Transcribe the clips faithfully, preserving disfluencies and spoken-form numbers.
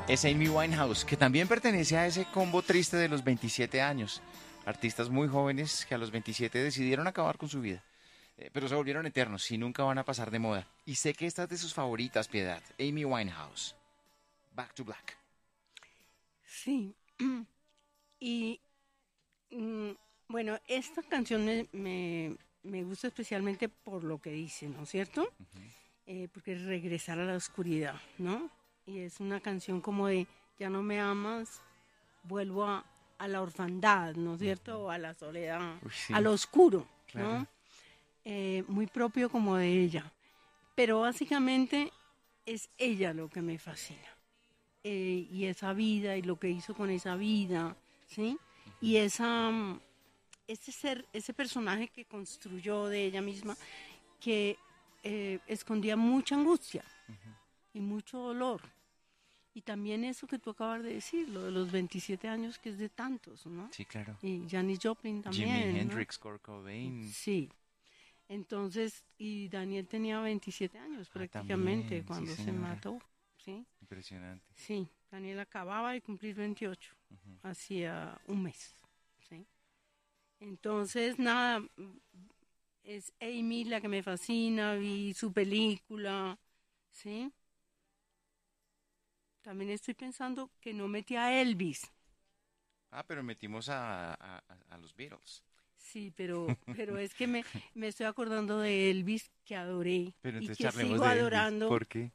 Es Amy Winehouse, que también pertenece a ese combo triste de los veintisiete años. Artistas muy jóvenes que a los veintisiete decidieron acabar con su vida. Eh, pero se volvieron eternos y nunca van a pasar de moda. Y sé que esta es de sus favoritas, Piedad. Amy Winehouse. Back to Black. Sí. Y mm, bueno, esta canción me, me, me gusta especialmente por lo que dice, ¿no es cierto? Uh-huh. Eh, porque es regresar a la oscuridad, ¿no? Y es una canción como de, ya no me amas, vuelvo a, a la orfandad, ¿no es cierto? O a la soledad, Uy, sí. a lo oscuro, Claro. ¿no? Eh, muy propio como de ella. Pero básicamente es ella lo que me fascina. Eh, y esa vida y lo que hizo con esa vida, ¿sí? Uh-huh. Y esa, ese ser, ese personaje que construyó de ella misma, que eh, escondía mucha angustia uh-huh. y mucho dolor. Y también eso que tú acabas de decir, lo de los veintisiete años, que es de tantos, ¿no? Sí, claro. Y Janis Joplin también, Jimi ¿no? Hendrix, Kurt Cobain. Sí. Entonces, y Daniel tenía veintisiete años prácticamente ah, también, cuando sí, se mató, ¿sí? Impresionante. Sí, Daniel acababa de cumplir veintiocho, uh-huh. hacía un mes, ¿sí? Entonces, nada, es Amy la que me fascina, vi su película, ¿sí? También estoy pensando que no metí a Elvis. Ah, pero metimos a, a, a los Beatles. Sí, pero, pero es que me, me estoy acordando de Elvis que adoré pero y que sigo de adorando. Elvis. ¿Por qué?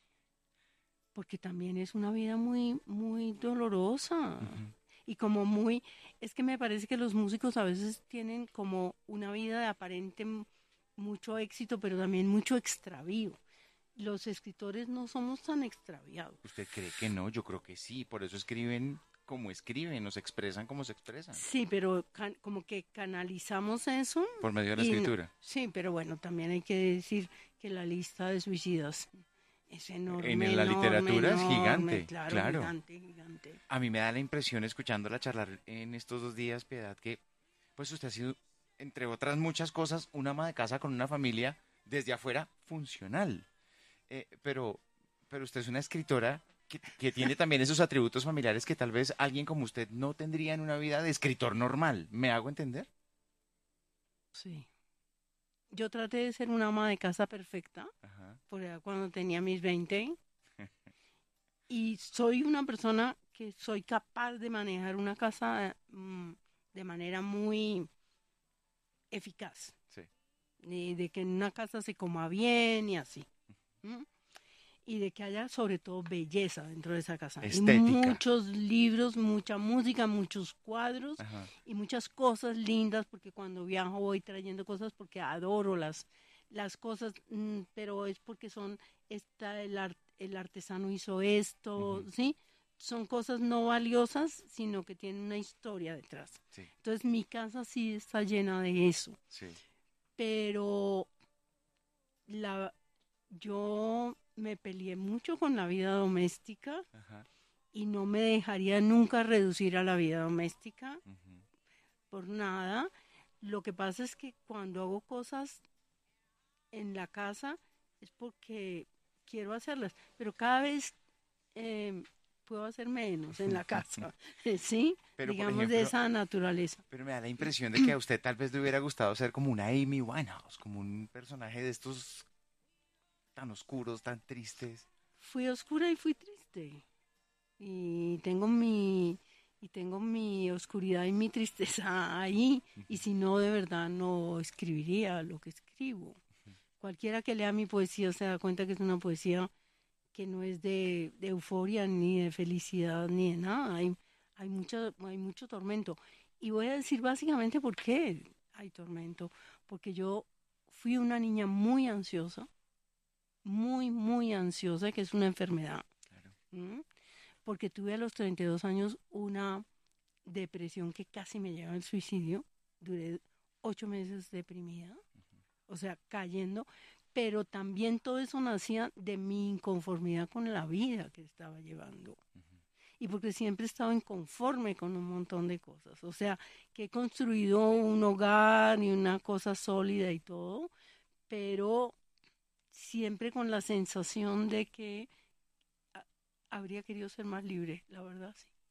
Porque también es una vida muy, muy dolorosa. Uh-huh. Y como muy, es que me parece que los músicos a veces tienen como una vida de aparente mucho éxito, pero también mucho extravío. Los escritores no somos tan extraviados. ¿Usted cree que no? Yo creo que sí, por eso escriben como escriben, nos expresan como se expresan. Sí, pero can, como que canalizamos eso. Por medio de la escritura. No, sí, pero bueno, también hay que decir que la lista de suicidas es enorme. En la enorme, literatura enorme, es gigante, claro, claro. Gigante, gigante. A mí me da la impresión, escuchándola charlar en estos dos días, Piedad, que pues usted ha sido, entre otras muchas cosas, una ama de casa con una familia desde afuera funcional. Eh, pero, pero usted es una escritora que, que tiene también esos atributos familiares que tal vez alguien como usted no tendría en una vida de escritor normal. ¿Me hago entender? Sí. Yo traté de ser una ama de casa perfecta, Ajá. por allá cuando tenía mis veinte, y soy una persona que soy capaz de manejar una casa mmm, de manera muy eficaz. Sí. Y de que en una casa se coma bien y así. ¿Mm? Y de que haya sobre todo belleza dentro de esa casa. Estética. Y muchos libros, mucha música, muchos cuadros Ajá. y muchas cosas lindas, porque cuando viajo voy trayendo cosas porque adoro las, las cosas, mmm, pero es porque son, está el, art, el artesano hizo esto, uh-huh. ¿sí? Son cosas no valiosas, sino que tienen una historia detrás. Sí. Entonces mi casa sí está llena de eso. Sí. Pero la, yo me peleé mucho con la vida doméstica. Ajá. Y no me dejaría nunca reducir a la vida doméstica uh-huh. por nada. Lo que pasa es que cuando hago cosas en la casa es porque quiero hacerlas, pero cada vez eh, puedo hacer menos en la casa, ¿sí? Pero, digamos ejemplo, de esa naturaleza. Pero me da la impresión de que a usted tal vez le hubiera gustado ser como una Amy Winehouse, como un personaje de estos tan oscuros, tan tristes. Fui oscura y fui triste. Y tengo mi y tengo mi oscuridad y mi tristeza ahí. Uh-huh. Y si no, de verdad no escribiría lo que escribo. Uh-huh. Cualquiera que lea mi poesía se da cuenta que es una poesía que no es de, de euforia, ni de felicidad, ni de nada. Hay, hay, mucho, hay mucho tormento. Y voy a decir básicamente por qué hay tormento. Porque yo fui una niña muy ansiosa, muy, muy ansiosa, que es una enfermedad. Claro. ¿Mm? Porque tuve a los treinta y dos años una depresión que casi me lleva al suicidio. Duré ocho meses deprimida, uh-huh. o sea, cayendo. Pero también todo eso nacía de mi inconformidad con la vida que estaba llevando. Uh-huh. Y porque siempre he estado inconforme con un montón de cosas. O sea, que he construido un hogar y una cosa sólida y todo, pero siempre con la sensación de que habría querido ser más libre, la verdad, sí.